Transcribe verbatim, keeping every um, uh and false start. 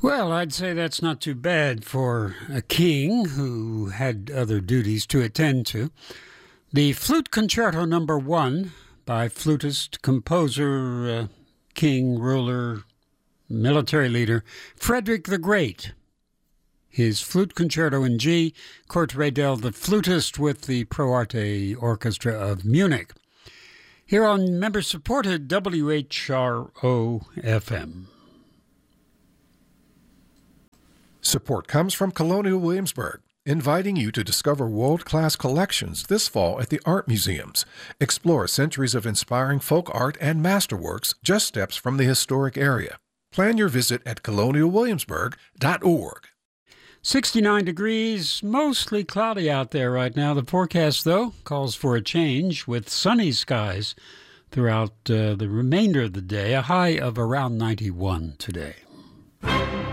Well, I'd say that's not too bad for a king who had other duties to attend to. The Flute Concerto Number One by flutist, composer, uh, king, ruler, military leader Frederick the Great. His Flute Concerto in G, Kurt Reidel, the flutist with the Pro Arte Orchestra of Munich. Here on member-supported W H R O F M. Support comes from Colonial Williamsburg, inviting you to discover world-class collections this fall at the art museums. Explore centuries of inspiring folk art and masterworks just steps from the historic area. Plan your visit at colonial williamsburg dot org. sixty-nine degrees, mostly cloudy out there right now. The forecast, though, calls for a change with sunny skies throughout uh, the remainder of the day, a high of around ninety-one today.